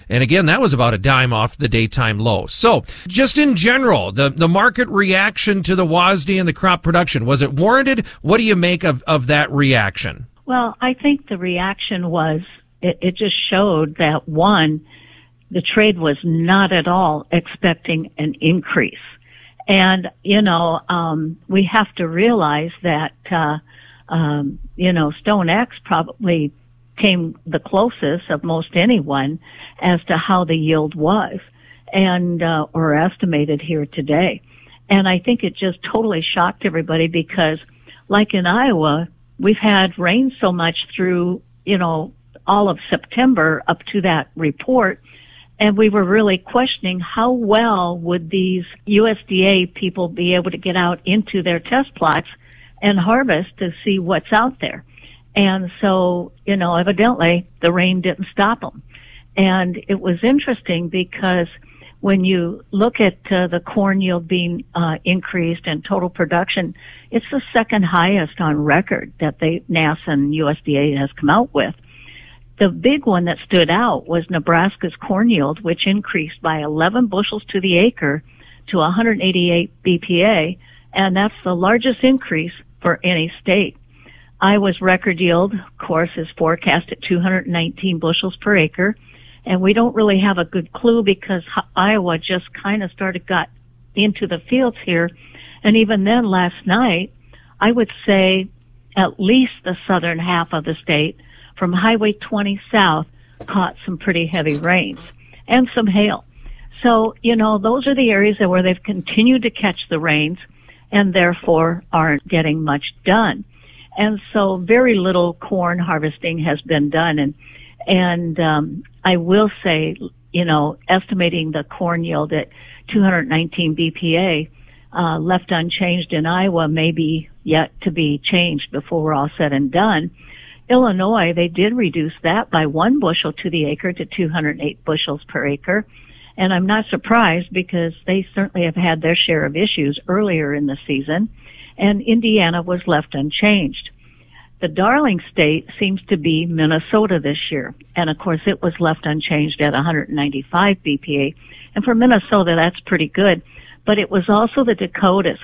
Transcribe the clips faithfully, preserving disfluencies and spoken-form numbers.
And again, that was about a dime off the daytime low. So just in general, the, the market reaction to the W A S D and the crop production, was it warranted? What do you make of, of that reaction? Well, I think the reaction was, it, it just showed that, one, the trade was not at all expecting an increase. And, you know, um, we have to realize that, uh, um, you know, StoneX probably came the closest of most anyone as to how the yield was and, uh, or estimated here today. And I think it just totally shocked everybody because, like in Iowa, we've had rain so much through, you know, all of September up to that report. And we were really questioning how well would these U S D A people be able to get out into their test plots and harvest to see what's out there. And so, you know, evidently the rain didn't stop them. And it was interesting because when you look at uh, the corn yield being uh, increased and total production, it's the second highest on record that they, NASA and U S D A has come out with. The big one that stood out was Nebraska's corn yield, which increased by eleven bushels to the acre to one hundred eighty-eight B P A, and that's the largest increase for any state. Iowa's record yield, of course, is forecast at two hundred nineteen bushels per acre, and we don't really have a good clue because Iowa just kind of started got into the fields here, and even then last night, I would say at least the southern half of the state from Highway twenty south caught some pretty heavy rains and some hail. So, you know, those are the areas where they've continued to catch the rains and therefore aren't getting much done. And so very little corn harvesting has been done. And, and, um, I will say, you know, estimating the corn yield at two hundred nineteen B P A, uh, left unchanged in Iowa may be yet to be changed before we're all said and done. Illinois, they did reduce that by one bushel to the acre to two hundred eight bushels per acre. And I'm not surprised because they certainly have had their share of issues earlier in the season. And Indiana was left unchanged. The darling state seems to be Minnesota this year. And of course it was left unchanged at one hundred ninety-five B P A. And for Minnesota, that's pretty good. But it was also the Dakotas.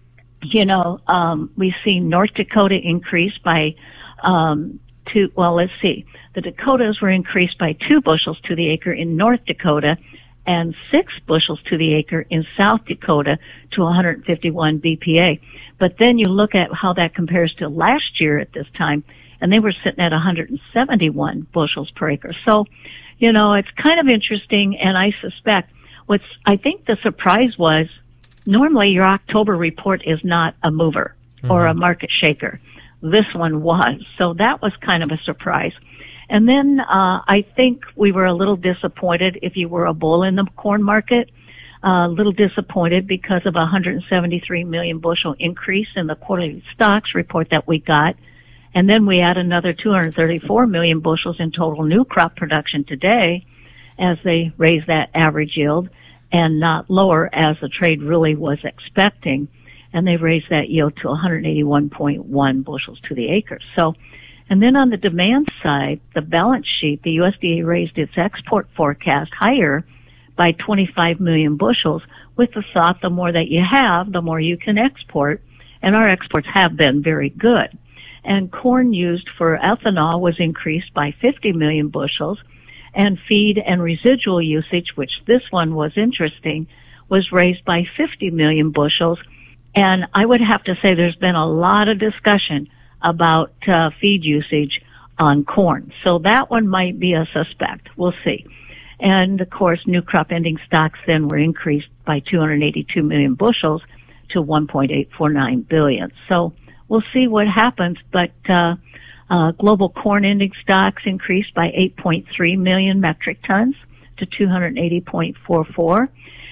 You know, um, we've seen North Dakota increase by Um, two, well, let's see. The Dakotas were increased by two bushels to the acre in North Dakota and six bushels to the acre in South Dakota to one hundred fifty-one B P A. But then you look at how that compares to last year at this time, and they were sitting at one hundred seventy-one bushels per acre. So, you know, it's kind of interesting, and I suspect what's, I think the surprise was, normally your October report is not a mover mm-hmm. or a market shaker. This one was. So that was kind of a surprise. And then, uh, I think we were a little disappointed if you were a bull in the corn market, uh, a little disappointed because of a one hundred seventy-three million bushel increase in the quarterly stocks report that we got. And then we had another two hundred thirty-four million bushels in total new crop production today as they raised that average yield and not lower as the trade really was expecting. And they raised that yield to one hundred eighty-one point one bushels to the acre. So, and then on the demand side, the balance sheet, the U S D A raised its export forecast higher by twenty-five million bushels with the thought the more that you have, the more you can export. And our exports have been very good. And corn used for ethanol was increased by fifty million bushels, and feed and residual usage, which this one was interesting, was raised by fifty million bushels. And I would have to say there's been a lot of discussion about uh, feed usage on corn. So that one might be a suspect. We'll see. And of course, new crop ending stocks then were increased by two hundred eighty-two million bushels to one point eight four nine billion. So we'll see what happens. But uh, uh, global corn ending stocks increased by eight point three million metric tons to two hundred eighty point four four.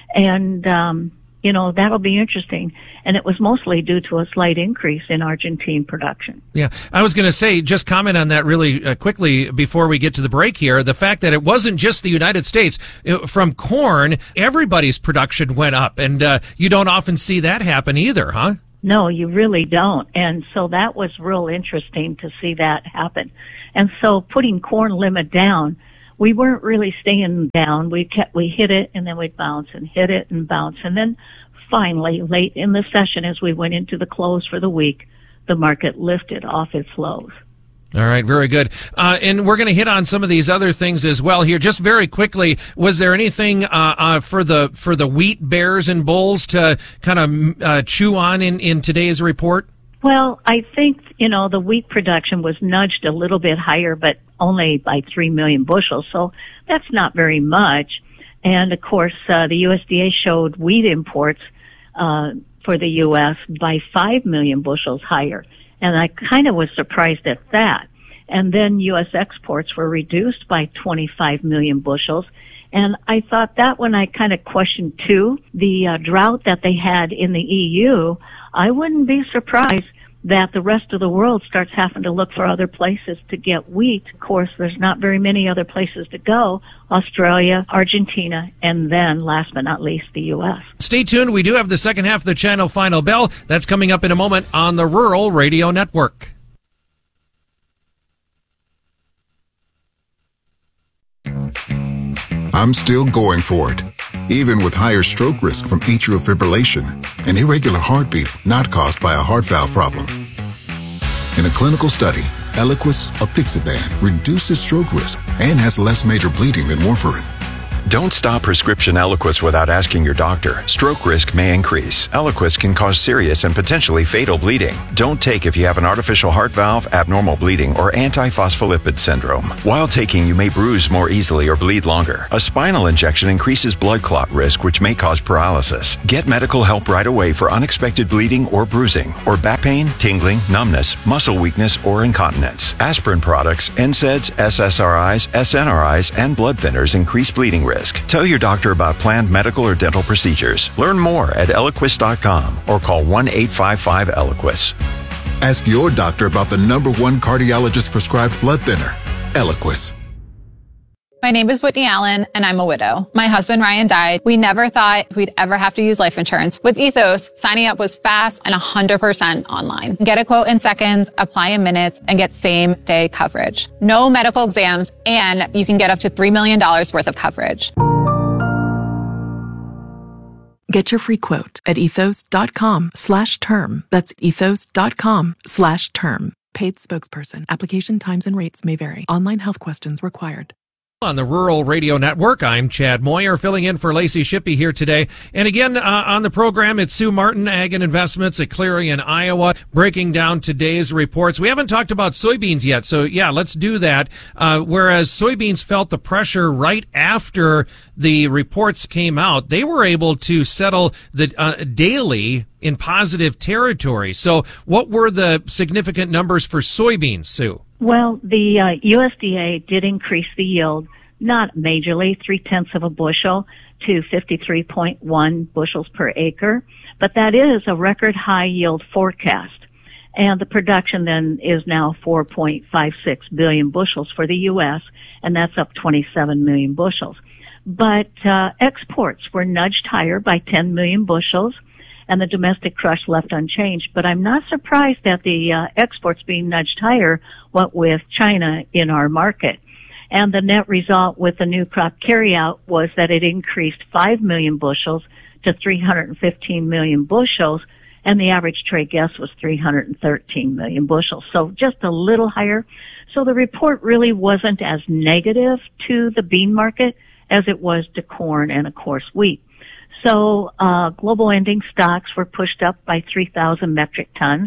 And um you know, that'll be interesting. And it was mostly due to a slight increase in Argentine production. Yeah. I was going to say, just comment on that really uh, quickly before we get to the break here. The fact that it wasn't just the United States. It, from corn, everybody's production went up. And uh, you don't often see that happen either, huh? No, you really don't. And so that was real interesting to see that happen. And so putting corn limit down we weren't really staying down. We kept, we hit it and then we'd bounce and hit it and bounce. And then finally, late in the session, as we went into the close for the week, the market lifted off its lows. All right, very good. Uh, and we're going to hit on some of these other things as well here. Just very quickly, was there anything uh, uh, for the for the wheat bears and bulls to kind of uh, chew on in, in today's report? Well, I think, you know, the wheat production was nudged a little bit higher, but only by three million bushels, so that's not very much. And, of course, uh, the U S D A showed wheat imports uh, for the U S by five million bushels higher. And I kind of was surprised at that. And then U S exports were reduced by twenty-five million bushels. And I thought that when I kind of questioned, too, the uh, drought that they had in the E U, I wouldn't be surprised that the rest of the world starts having to look for other places to get wheat. Of course, there's not very many other places to go. Australia, Argentina, and then, last but not least, the U S. Stay tuned. We do have the second half of the Channel Final Bell. That's coming up in a moment on the Rural Radio Network. I'm still going for it, even with higher stroke risk from atrial fibrillation, an irregular heartbeat not caused by a heart valve problem. In a clinical study, Eliquis, apixaban, reduces stroke risk and has less major bleeding than warfarin. Don't stop prescription Eliquis without asking your doctor. Stroke risk may increase. Eliquis can cause serious and potentially fatal bleeding. Don't take if you have an artificial heart valve, abnormal bleeding, or antiphospholipid syndrome. While taking, you may bruise more easily or bleed longer. A spinal injection increases blood clot risk, which may cause paralysis. Get medical help right away for unexpected bleeding or bruising, or back pain, tingling, numbness, muscle weakness, or incontinence. Aspirin products, N SAIDs, S S R Is, S N R Is, and blood thinners increase bleeding risk. Tell your doctor about planned medical or dental procedures. Learn more at Eliquis dot com or call one eight five five Eliquis. Ask your doctor about the number one cardiologist prescribed blood thinner, Eliquis. My name is Whitney Allen, and I'm a widow. My husband, Ryan, died. We never thought we'd ever have to use life insurance. With Ethos, signing up was fast and one hundred percent online. Get a quote in seconds, apply in minutes, and get same-day coverage. No medical exams, and you can get up to three million dollars worth of coverage. Get your free quote at ethos.com slash term. That's ethos.com slash term. Paid spokesperson. Application times and rates may vary. Online health questions required. On the Rural Radio Network, I'm Chad Moyer, filling in for Lacey Shippey here today. And again, uh, on the program, it's Sue Martin, Ag and Investments at Clarion, Iowa, breaking down today's reports. We haven't talked about soybeans yet, so yeah, let's do that. Uh, whereas soybeans felt the pressure right after the reports came out, they were able to settle the uh, daily in positive territory. So what were the significant numbers for soybeans, Sue? Well, the uh, U S D A did increase the yield, not majorly, three-tenths of a bushel to fifty-three point one bushels per acre, but that is a record high yield forecast. And the production then is now four point five six billion bushels for the U S, and that's up twenty-seven million bushels. But uh, exports were nudged higher by ten million bushels, and the domestic crush left unchanged. But I'm not surprised that the uh, exports being nudged higher went with China in our market. And the net result with the new crop carryout was that it increased five million bushels to three hundred fifteen million bushels, and the average trade guess was three hundred thirteen million bushels. So just a little higher. So the report really wasn't as negative to the bean market as it was to corn and, of course, wheat. So uh global ending stocks were pushed up by three thousand metric tons,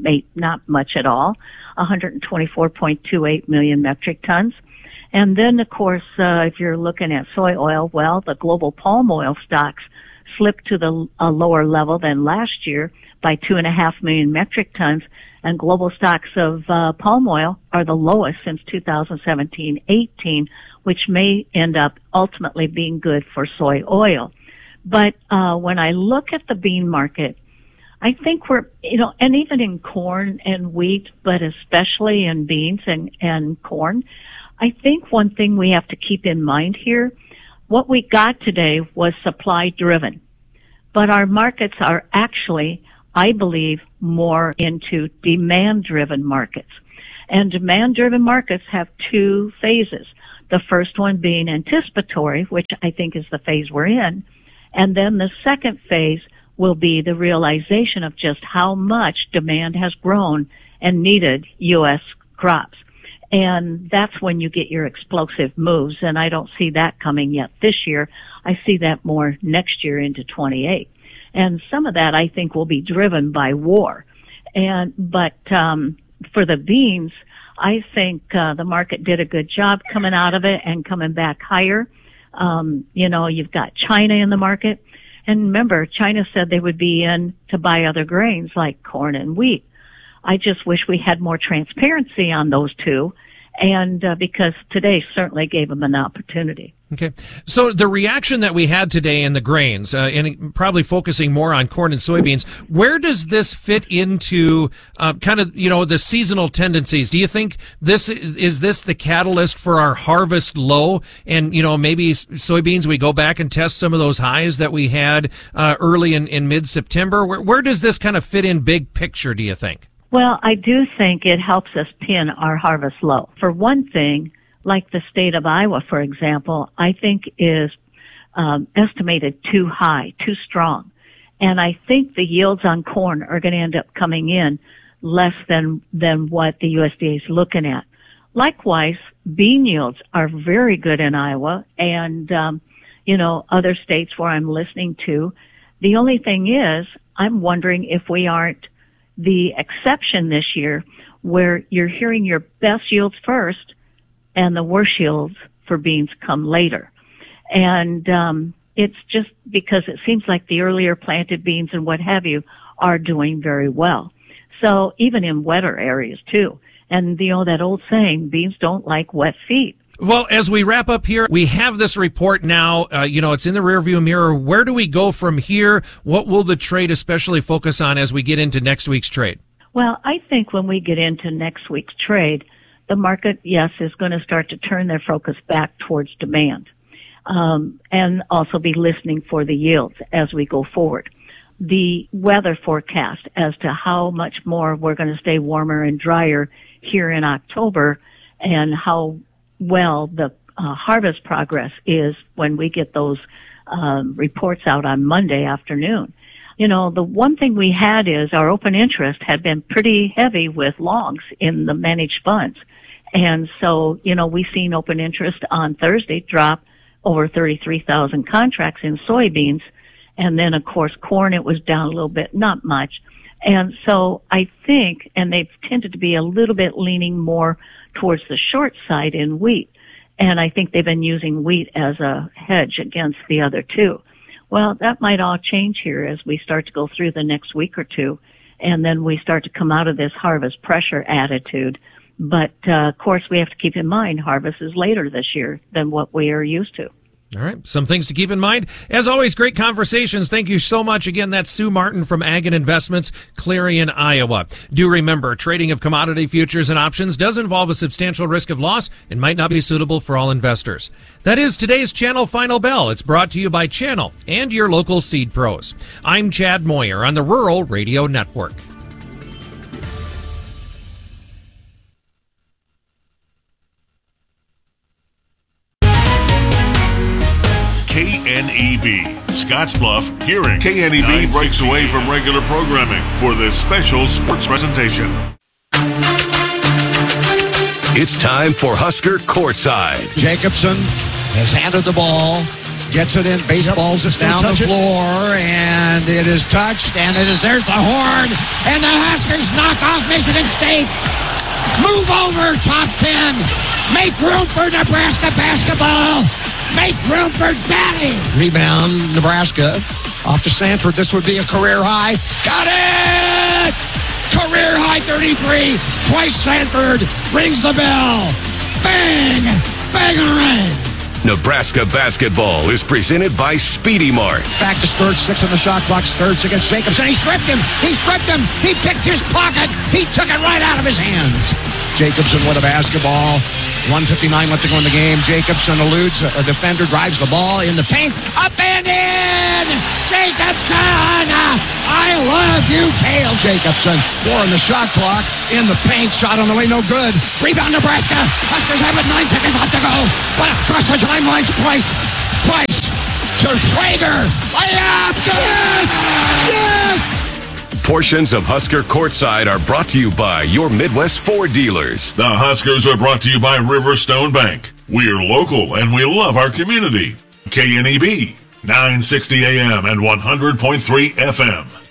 not much at all, one hundred twenty-four point two eight million metric tons. And then, of course, uh if you're looking at soy oil, well, the global palm oil stocks slipped to the a lower level than last year by two and a half million metric tons, and global stocks of uh palm oil are the lowest since two thousand seventeen eighteen, which may end up ultimately being good for soy oil. But uh when I look at the bean market, I think we're, you know, and even in corn and wheat, but especially in beans and, and corn, I think one thing we have to keep in mind here, what we got today was supply driven. But our markets are actually, I believe, more into demand driven markets. And demand driven markets have two phases. The first one being anticipatory, which I think is the phase we're in. And then the second phase will be the realization of just how much demand has grown and needed U S crops. And that's when you get your explosive moves, and I don't see that coming yet this year. I see that more next year into twenty-eight. And some of that I think will be driven by war. And, but, um, for the beans, I think, uh, the market did a good job coming out of it and coming back higher. Um, you know, you've got China in the market. And remember, China said they would be in to buy other grains like corn and wheat. I just wish we had more transparency on those two, and uh, because today certainly gave them an opportunity. Okay. So the reaction that we had today in the grains, uh, and probably focusing more on corn and soybeans, where does this fit into uh, kind of, you know, the seasonal tendencies? Do you think this is this the catalyst for our harvest low? And, you know, maybe soybeans, we go back and test some of those highs that we had uh, early in, in mid-September. Where, where does this kind of fit in big picture, do you think? Well, I do think it helps us pin our harvest low. For one thing, like the state of Iowa, for example, I think is um, estimated too high, too strong. And I think the yields on corn are going to end up coming in less than than what the U S D A is looking at. Likewise, bean yields are very good in Iowa and, um, you know, other states where I'm listening to. The only thing is, I'm wondering if we aren't the exception this year where you're hearing your best yields first and the worst yields for beans come later. And um it's just because it seems like the earlier planted beans and what have you are doing very well. So even in wetter areas too. And you know that old saying, beans don't like wet feet. Well, as we wrap up here, we have this report now. Uh, you know, it's in the rearview mirror. Where do we go from here? What will the trade especially focus on as we get into next week's trade? Well, I think when we get into next week's trade, the market, yes, is going to start to turn their focus back towards demand, um, and also be listening for the yields as we go forward. The weather forecast as to how much more we're going to stay warmer and drier here in October, and how well the uh, harvest progress is when we get those um, reports out on Monday afternoon. You know, the one thing we had is our open interest had been pretty heavy with longs in the managed funds. And so, you know, we've seen open interest on Thursday drop over thirty-three thousand contracts in soybeans. And then, of course, corn, it was down a little bit, not much. And so I think, and they've tended to be a little bit leaning more towards the short side in wheat. And I think they've been using wheat as a hedge against the other two. Well, that might all change here as we start to go through the next week or two. And then we start to come out of this harvest pressure attitude. But, uh, of course, we have to keep in mind harvest is later this year than what we are used to. All right. Some things to keep in mind. As always, great conversations. Thank you so much. Again, that's Sue Martin from Ag and Investments, Clarion, Iowa. Do remember, trading of commodity futures and options does involve a substantial risk of loss and might not be suitable for all investors. That is today's Channel Final Bell. It's brought to you by Channel and your local seed pros. I'm Chad Moyer on the Rural Radio Network. K N E B, Scottsbluff Hearing. K N E B breaks away from regular programming for this special sports presentation. It's time for Husker Courtside. Jacobson has handed the ball, gets it in, baseballs it down the floor, it. and it is touched, and it is, there's the horn, and the Huskers knock off Michigan State. Move over, top ten. Make room for Nebraska basketball. Make room for Daddy. Rebound, Nebraska. Off to Sanford. This would be a career high. Got it! Career high thirty-three. Twice Sanford rings the bell. Bang! Bangarang! Nebraska basketball is presented by Speedy Mart. Back to Sturge, six in the shot box. Sturge against Jacobson. He stripped him. He stripped him. He picked his pocket. He took it right out of his hands. Jacobson with a basketball. one fifty-nine left to go in the game. Jacobson eludes a defender, drives the ball in the paint. Up and in! Jacobson! I love you, Cale Jacobson. Four on the shot clock. In the paint. Shot on the way, no good. Rebound, Nebraska. Huskers have it. Nine seconds left to go. But across the timeline, Price. Price to Traeger. Layup! Yes! Yes! Portions of Husker Courtside are brought to you by your Midwest Ford dealers. The Huskers are brought to you by Riverstone Bank. We're local and we love our community. K N E B, nine sixty A M and one hundred point three F M.